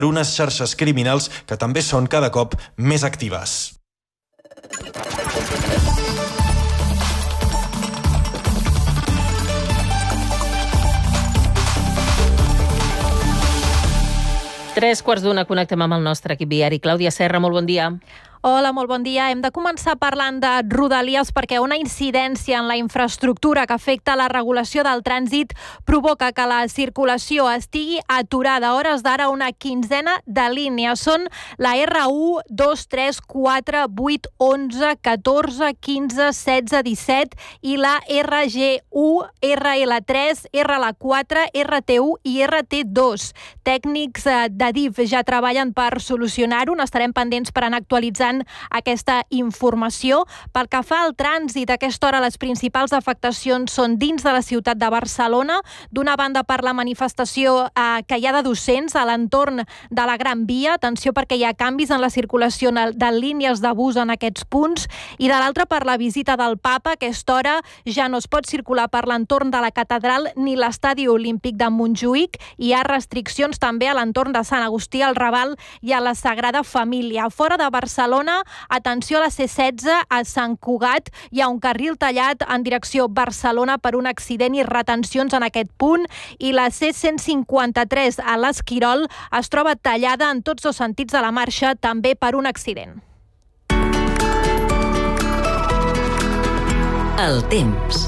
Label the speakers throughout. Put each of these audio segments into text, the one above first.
Speaker 1: per unes xarxes criminals que també són cada cop més actives.
Speaker 2: Tres quarts d'una, connectem amb el nostre equip viari. Clàudia Serra, molt bon dia.
Speaker 3: Hola, molt bon dia. Hem de començar parlant de Rodalies perquè una incidència en la infraestructura que afecta la regulació del trànsit provoca que la circulació estigui aturada. A hores d'ara, una quinzena de línies. Són la R1, 2, 3, 4, 8, 11, 14, 15, 16, 17 i la RG1, RL3, RL4, RT1 i RT2. Tècnics de DIF ja treballen per solucionar-ho. N'estarem pendents per anar actualitzant aquesta informació. Pel que fa al trànsit, a aquesta hora les principals afectacions són dins de la ciutat de Barcelona, d'una banda per la manifestació que hi ha de docents a l'entorn de la Gran Via, atenció perquè hi ha canvis en la circulació de línies de bus en aquests punts, i de l'altra per la visita del Papa. A aquesta hora ja no es pot circular per l'entorn de la catedral ni l'estadi olímpic de Montjuïc. Hi ha restriccions també a l'entorn de Sant Agustí, al Raval i a la Sagrada Família. Fora de Barcelona, atenció a la C16 a Sant Cugat, hi ha un carril tallat en direcció Barcelona per un accident i retencions en aquest punt, i la C153 a l'Esquirol es troba tallada en tots dos sentits de la marxa, també per un accident.
Speaker 4: El temps.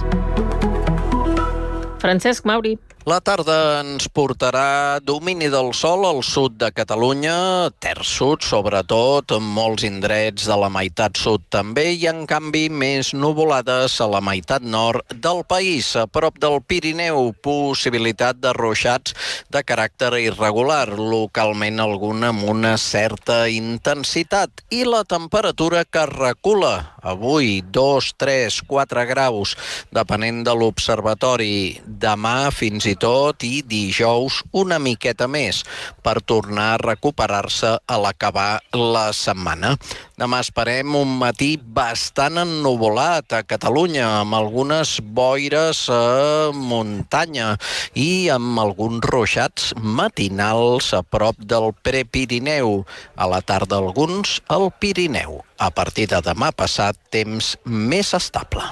Speaker 2: Francesc Mauri.
Speaker 5: La tarda ens portarà domini del sol al sud de Catalunya, terç sud sobretot, molts indrets de la meitat sud també, i en canvi més nuvolades a la meitat nord del país. A prop del Pirineu, possibilitat de ruixats de caràcter irregular, localment algun amb una certa intensitat. I la temperatura que recula, avui 2, 3, 4 graus, depenent de l'observatori. Demà fins i tot i dijous una miqueta més per tornar a recuperar-se a l'acabar la setmana. Demà esperem un matí bastant ennuvolat a Catalunya, amb algunes boires a muntanya i amb alguns ruixats matinals a prop del Prepirineu. A la tarda alguns al Pirineu. A partir de demà passat, temps més estable.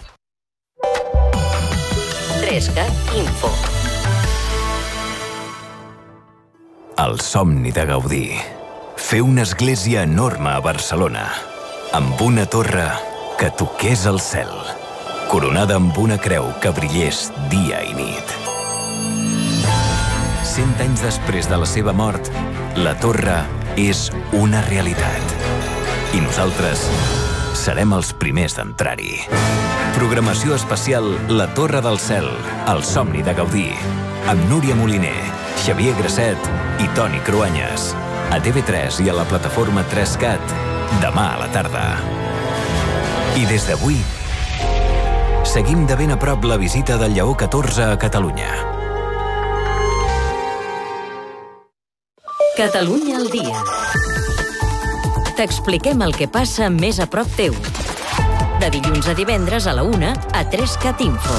Speaker 4: 3CAT Info.
Speaker 6: El somni de Gaudí. Fer una església enorme a Barcelona, amb una torre que toqués el cel, coronada amb una creu que brillés dia i nit. 100 anys després de la seva mort, la torre és una realitat. I nosaltres serem els primers d'entrar-hi. Programació especial La Torre del Cel, el somni de Gaudí, amb Núria Moliner, Xavier Grasset i Toni Cruanyes. A TV3 i a la plataforma 3CAT, demà a la tarda. I des d'avui, seguim de ben a prop la visita del Lleó 14 a Catalunya.
Speaker 4: Catalunya al dia. T'expliquem el que passa més a prop teu. De dilluns a divendres a la 1 a 3CAT Info.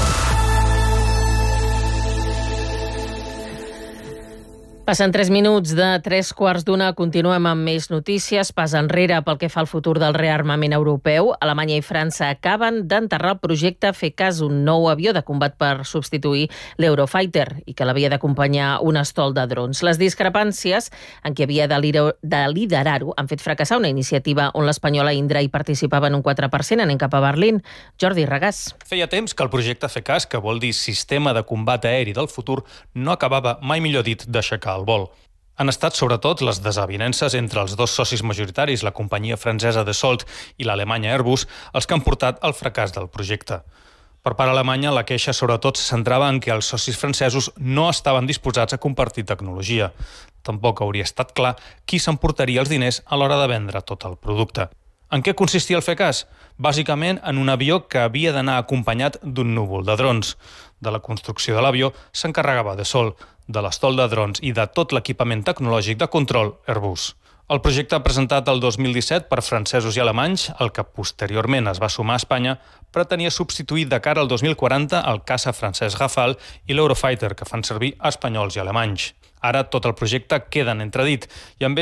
Speaker 2: Passen 3 minuts de 3 quarts d'una. Continuem amb més notícies. Pas enrere pel que fa al futur del rearmament europeu. Alemanya i França acaben d'enterrar el projecte FCAS, un nou avió de combat per substituir l'Eurofighter i que l'havia d'acompanyar un estol de drons. Les discrepàncies en què havia de liderar-ho han fet fracassar una iniciativa on l'espanyola Indra hi participava en un 4%. Anem cap a Berlín. Jordi Regàs.
Speaker 7: Feia temps que el projecte FCAS, que vol dir Sistema de Combat Aeri del Futur, no acabava, mai millor dit, d'aixecar el vol. Han estat sobretot les desavinences entre els dos socis majoritaris, la companyia francesa Dassault i l'alemanya Airbus, els que han portat al fracàs del projecte. Per part alemanya, la queixa sobretot se centrava en que els socis francesos no estaven disposats a compartir tecnologia. Tampoc hauria estat clar qui s'emportaria els diners a l'hora de vendre tot el producte. En què consistia el FCAS? Bàsicament en un avió que havia d'anar acompanyat d'un núvol de drons. De la construcció de l'avió s'encarregava Dassault, de l'estol de drons i de tot l'equipament tecnològic de control Airbus. El projecte presentat el 2017 per francesos i alemanys, el que posteriorment es va sumar a Espanya, pretenia substituir de cara al 2040 el caça francès Rafale i l'Eurofighter, que fan servir espanyols i alemanys. Ara tot el projecte queda en entredit i amb